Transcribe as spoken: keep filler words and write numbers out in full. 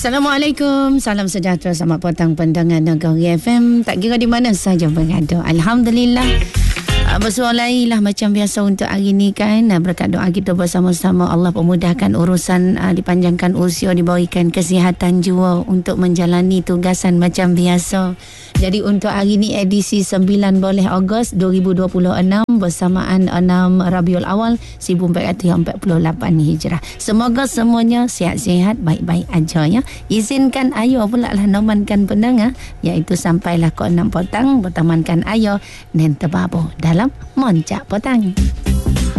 Assalamualaikum, salam sejahtera, selamat petang pendengar Negeri F M. Tak kira di mana saja berada, Alhamdulillah. Bersualailah macam biasa untuk hari ni kan. Berkat doa kita bersama-sama, Allah pemudahkan urusan, dipanjangkan usia, diberikan kesihatan jiwa untuk menjalani tugasan macam biasa. Jadi untuk hari ni edisi sembilan belas Ogos dua ribu dua puluh enam bersamaan enam Rabiul Awal seribu empat ratus empat puluh lapan Hijrah. Semoga semuanya sihat-sihat, baik-baik aja ya. Izinkan ayo pula lah nomankan pendengar, iaitu sampailah ke enam petang bertemankan ayo dan terbabo dalam Moncak Petang.